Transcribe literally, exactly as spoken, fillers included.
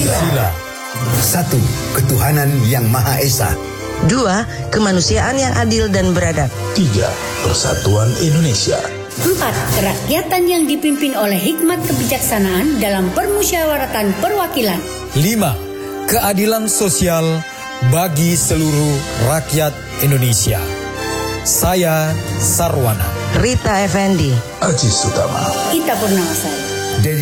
Pancasila. Satu, ketuhanan yang Maha Esa. Dua, kemanusiaan yang adil dan beradab. Tiga, persatuan Indonesia. Empat, kerakyatan yang dipimpin oleh hikmat kebijaksanaan dalam permusyawaratan perwakilan. Lima, keadilan sosial bagi seluruh rakyat Indonesia. Saya Sarwana. Rita Effendi. Aziz Utama. Ita Purnamasari.